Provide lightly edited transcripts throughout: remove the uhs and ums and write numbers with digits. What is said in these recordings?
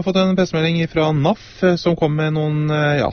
har fått en pressemelding fra NAF som kom med noen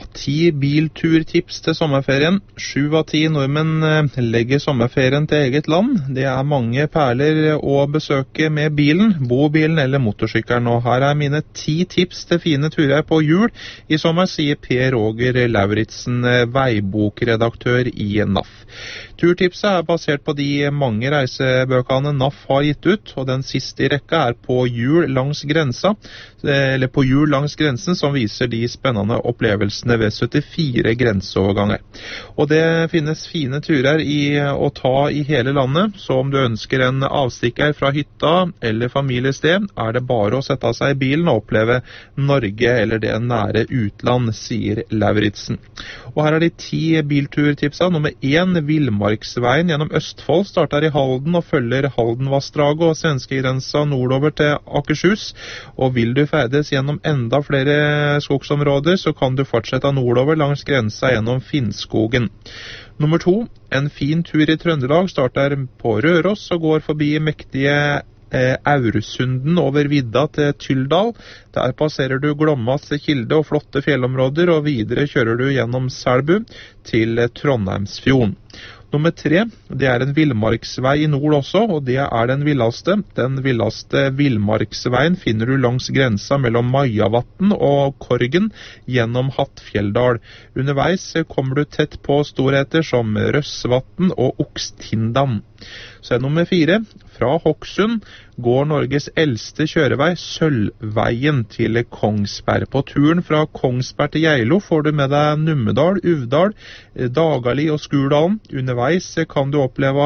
10 bilturtips til sommerferien. 7 av 10 nordmenn legger sommerferien til eget land. Det er mange perler å besøke med bilen, bobilen eller motorsykkelen. Og her er mine 10 tips til fine turer på jul i sommer, sier Per Roger Lauritsen, veibokredaktør i NAF. Turtipset er basert på de mange reisebøkene NAF har gitt ut, og den siste i rekka er på jul langs grensa, eller på jul langs grensen, som viser de spennende opplevelsene ved 74 grenseoverganger. Og det finnes fine turer å ta i hele landet, så om du ønsker en avstikker fra hytta eller familiested, er det bare å sette seg i bilen og oppleve Norge eller det nære utland, sier Lauritsen. Og her er de 10 bilturtipsa. Nummer 1, Villmarksveien gjennom Østfold, starter i Halden og følger Haldenvassdraget og svenskegrensa nordover til Akershus. Og vil du ferdes gjennom enda flere skogsområder, så kan du fortsette nordover langs grensa gjennom Finnskogen. Nummer 2, en fin tur i Trøndelag, starter på Røros og går forbi mektige Auresunden over vidda til Tyldal. Der passerer du Glommas kilde og flotte fjellområder, og videre kjører du gjennom Selbu til Trondheimsfjorden. Nummer 3, det er en villmarksvei i nord også, og det er den villeste. Den villeste villmarksveien finner du langs grensa mellom Majavatn og Korgen gjennom Hattfjelldal. Underveis kommer du tett på storheter som Røssvatn og Okstindan. Så er nummer 4, fra Hokksund går Norges eldste kjørevei, Sølvveien, til Kongsberg. På turen fra Kongsberg til Geilo får du med deg Numedal, Uvdal, Dagali og Skurdalen. Underveis kan du oppleve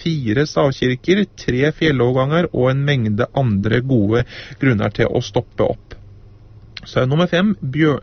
4 stavkirker, 3 fjelloverganger og en mengde andre gode grunner til å stoppe opp. Så er nummer 5,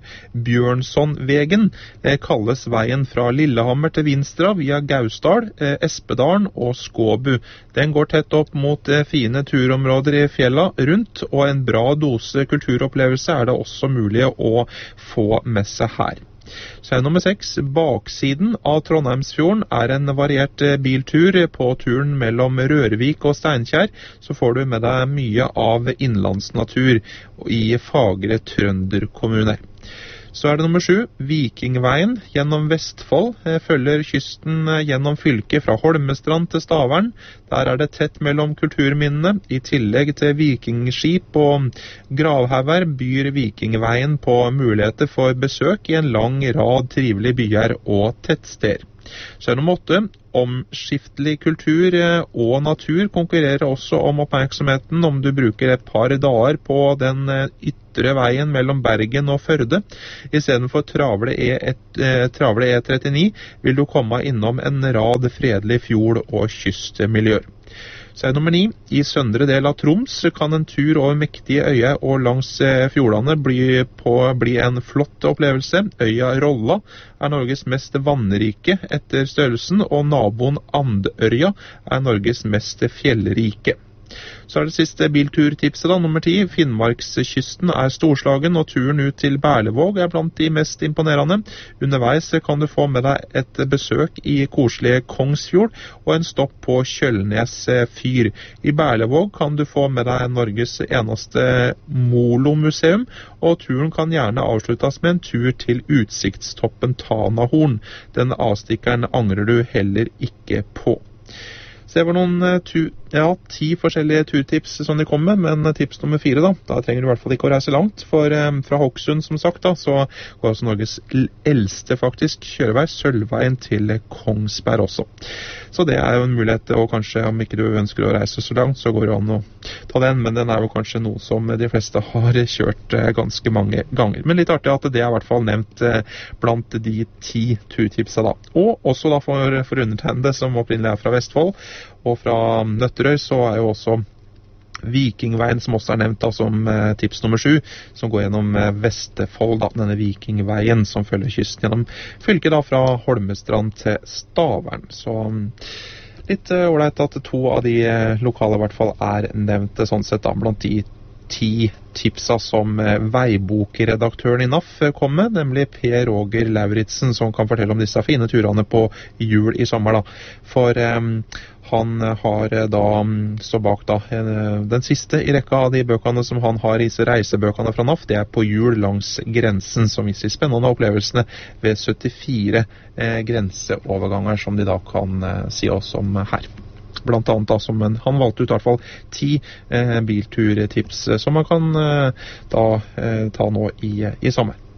Bjørnsonvegen, kalles veien fra Lillehammer til Vinstra via Gausdal, Espedalen og Skåbu. Den går tett opp mot fine turområder i fjella rundt, og en bra dose kulturopplevelse er det også mulig å få med seg her. Så er nummer 6, baksiden av Trondheimsfjorden er en variert biltur. På turen mellom Rørvik og Steinkjer så får du med deg mye av innlandsnatur i fagre trønderkommuner. Så er det nummer 7, Vikingveien gjennom Vestfold, følger kysten gjennom fylket fra Holmestrand til Stavern. Der er det tett mellom kulturminnene. I tillegg til vikingskip og gravhauger byr Vikingveien på muligheter for besøk i en lang rad trivelige byer og tettsteder. Så er nummer 8, omskiftelig kultur og natur konkurrerer også om oppmerksomheten om du bruker et par dager på den ytre veien mellom Bergen og Førde. I stedet for travle E39 vil du komme innom en rad fredelig fjord- og kystmiljøer. Så er nummer 9, i søndre del av Troms kan en tur over mektige øyer og langs fjordene bli en flott opplevelse. Øya Rolla er Norges mest vannrike etter størrelsen, og naboen Andørja er Norges mest fjellrike. Så er det siste bilturtipset da, nummer 10. Finnmarkskysten er storslagen, og turen ut til Berlevåg er blant de mest imponerende. Underveis kan du få med deg et besøk i koselige Kongsfjord og en stopp på Kjølnes fyr. I Berlevåg kan du få med deg Norges eneste Molo-museum, og turen kan gjerne avsluttes med en tur til utsiktstoppen Tanahorn. Denne avstikkeren angrer du heller ikke på. Så det var noen 10 forskjellige turtips som de kom med, men tips nummer 4 da trenger du i hvert fall ikke å reise langt, for fra Hokksund som sagt så går også Norges eldste faktisk kjørevei, Sølvveien til Kongsberg også. Så det er jo en mulighet, og kanskje om ikke du ønsker å reise så langt, så går det an å ta den, men den er jo kanskje noe som de fleste har kjørt ganske mange ganger. Men litt artig at det er i hvert fall nevnt blant de 10 turtipsa da. Og også da for undertegnede som opprinnelig er fra Vestfold, og fra Nøtterøy så er jo også Vikingveien som også er nevnt da, som tips nummer 7, som går gjennom Vestfold, da, denne Vikingveien som følger kysten gjennom fylket da, fra Holmestrand til Stavern. Så litt ålreit at 2 av de lokale i hvert fall er nevnt sånn sett da, blant de 10 tipsa som veibokredaktøren i NAF kom med, nemlig Per Roger Lauritsen, som kan fortelle om disse fine turene på jul i sommer. For han har så bak den siste i rekka av de bøkene som han har i disse reisebøkene fra NAF. Det på jul langs grensen, som viser spennende opplevelsene ved 74 grenseoverganger, som de kan si oss om her. Blant annet han valgte ut i hvert fall 10 bilturtips som man kan ta nå i sommer.